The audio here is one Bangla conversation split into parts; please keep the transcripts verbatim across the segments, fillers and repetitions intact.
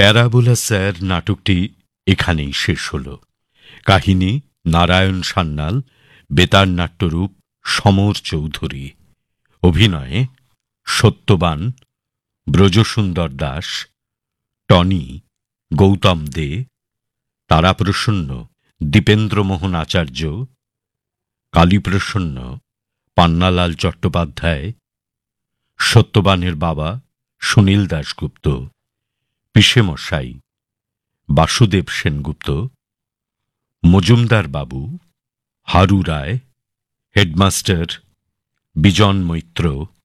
প্যারাবোলা স্যার নাটকটি এখানেই শেষ হল। কাহিনী নারায়ণ সান্যাল, বেতার নাট্যরূপ সমর চৌধুরী, অভিনয়ে সত্যবান, ব্রজসুন্দর দাস, টনি, গৌতম দে, তারাপ্রসন্ন, দীপেন্দ্রমোহন আচার্য, কালীপ্রসন্ন, পান্নালাল চট্টোপাধ্যায়, সত্যবানের বাবা সুনীল দাশগুপ্ত, পিসেমশাই বাসুদেব সেনগুপ্ত, মজুমদার বাবু হারু রায়, হেডমাস্টার বিজন মৈত্র,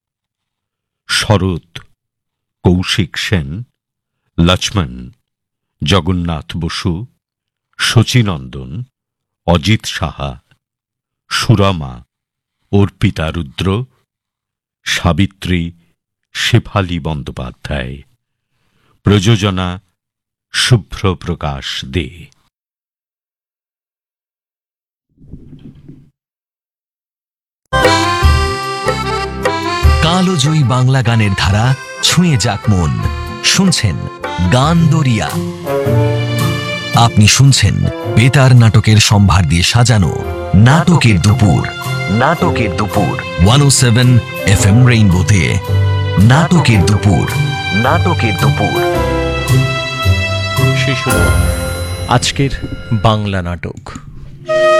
শরৎ কৌশিক সেন, লক্ষ্মণ জগন্নাথ বসু, শচীনন্দন অজিত সাহা, সুরমা অর্পিতা রুদ্র, সাবিত্রী শেফালী বন্দ্যোপাধ্যায়, প্রযোজনা শুভ্র প্রকাশ দে। কালজয়ী বাংলা গানের ধারা ছুঁয়ে যাক মন। শুনছেন গান দরিয়া। আপনি শুনছেন বেতার নাটকের সম্ভার দিয়ে সাজানো নাটকের দুপুর। নাটকের দুপুর ওয়ান ও সেভেন এফ এম রেইনবোতে। নাটকের দুপুর, নাটকের দুপুর। শেষ হল আজকের বাংলা নাটক।